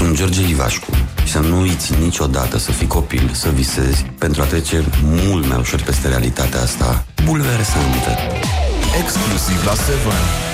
Sunt George Ivașcu și să nu uiți niciodată să fii copil, să visezi pentru a trece mult mai ușor peste realitatea asta bulversantă. Exclusiv la 7.